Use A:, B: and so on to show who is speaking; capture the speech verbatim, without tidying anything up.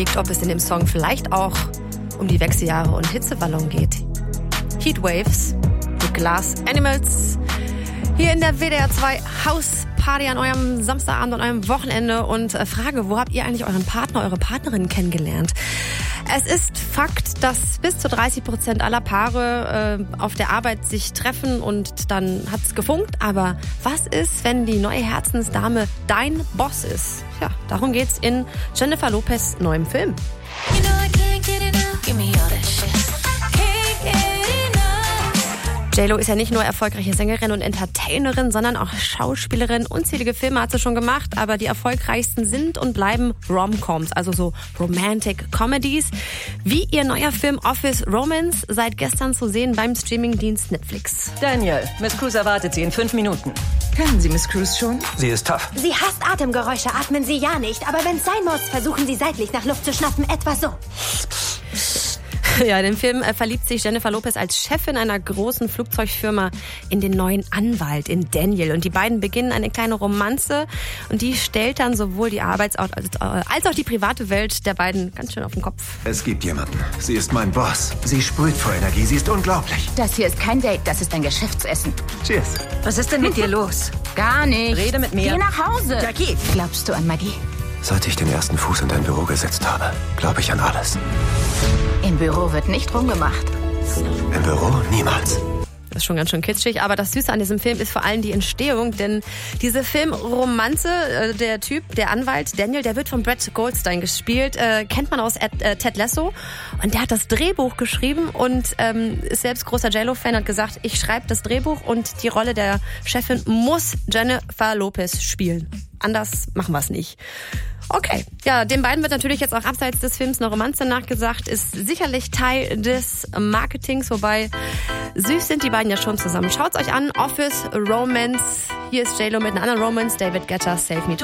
A: Ob es in dem Song vielleicht auch um die Wechseljahre und Hitzewallung geht. Heatwaves mit Glass Animals. Hier in der W D R zwei Hausparty an eurem Samstagabend und eurem Wochenende. Und äh, Frage, wo habt ihr eigentlich euren Partner, eure Partnerin kennengelernt? Es ist Fakt, dass bis zu dreißig Prozent aller Paare äh, auf der Arbeit sich treffen und dann hat's gefunkt. Aber was ist, wenn die neue Herzensdame dein Boss ist? Ja, darum geht's in Jennifer Lopez' neuem Film. You know I can't get enough. Give me all that shit. J-Lo ist ja nicht nur erfolgreiche Sängerin und Entertainerin, sondern auch Schauspielerin. Unzählige Filme hat sie schon gemacht, aber die erfolgreichsten sind und bleiben Rom-Coms, also so Romantic Comedies. Wie ihr neuer Film Office Romance, seit gestern zu sehen beim Streamingdienst Netflix.
B: Daniel, Miss Cruz erwartet Sie in fünf Minuten.
C: Kennen Sie Miss Cruz schon?
D: Sie ist tough.
E: Sie hasst Atemgeräusche, atmen Sie ja nicht. Aber wenn es sein muss, versuchen Sie seitlich nach Luft zu schnappen, etwa so.
A: Ja, in dem Film äh, verliebt sich Jennifer Lopez als Chefin einer großen Flugzeugfirma in den neuen Anwalt, in Daniel. Und die beiden beginnen eine kleine Romanze und die stellt dann sowohl die Arbeitsort als, äh, als auch die private Welt der beiden ganz schön auf den Kopf.
D: Es gibt jemanden. Sie ist mein Boss. Sie sprüht vor Energie. Sie ist unglaublich.
F: Das hier ist kein Date, das ist ein Geschäftsessen.
D: Cheers.
B: Was ist denn mit dir los?
F: Gar nicht.
B: Rede mit mir.
F: Geh nach Hause.
B: Jackie.
F: Glaubst du an Magie?
D: Seit ich den ersten Fuß in dein Büro gesetzt habe, glaube ich an alles.
F: Im Büro wird nicht rumgemacht.
D: Im Büro niemals.
A: Das ist schon ganz schön kitschig, aber das Süße an diesem Film ist vor allem die Entstehung, denn diese Filmromanze, äh, der Typ, der Anwalt Daniel, der wird von Brett Goldstein gespielt, äh, kennt man aus Ed, äh, Ted Lasso, und der hat das Drehbuch geschrieben und ähm, ist selbst großer J-Lo-Fan, hat gesagt, ich schreibe das Drehbuch und die Rolle der Chefin muss Jennifer Lopez spielen. Anders machen wir es nicht. Okay, ja, den beiden wird natürlich jetzt auch abseits des Films eine Romanze nachgesagt, ist sicherlich Teil des Marketings, wobei süß sind die beiden ja schon zusammen. Schaut's euch an, Office Romance. Hier ist J-Lo mit einer anderen Romance, David Guetta, Save Me.